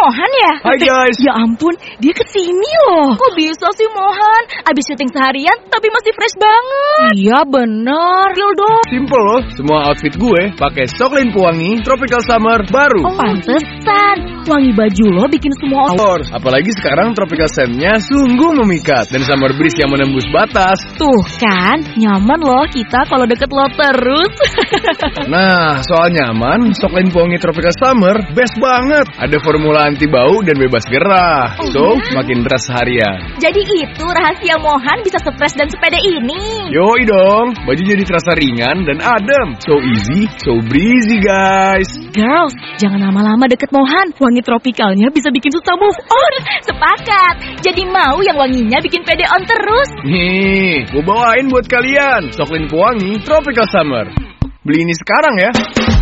Mohan ya? Hai guys. Ya ampun, dia kesini loh. Kok bisa sih Mohan? Abis syuting seharian tapi masih fresh banget. Iya bener. Real dong. Simple loh, semua outfit gue pakai Soklin Pewangi Tropical Summer baru. Oh pantesan, wangi baju lo bikin semua Outdoors. Apalagi sekarang Tropical Scent-nya sungguh memikat dan Summer Breeze yang menembus batas. Tuh kan, nyaman loh kita kalau deket lo terus. Nah, soal nyaman, Soklin Pewangi Tropical Summer best banget. Ada formula anti bau dan bebas gerah. So, makin deras seharian. Jadi itu rahasia Mohan bisa se-fresh dan sepede ini. Yoi dong, baju jadi terasa ringan dan adem. So easy, so breezy guys. Girls, jangan lama-lama deket Mohan. Wangi tropikalnya bisa bikin susah move on. Sepakat. Jadi mau yang wanginya bikin pede on terus. Nih, gue bawain buat kalian Soklin Pewangi Tropical Summer. Beli ini sekarang ya.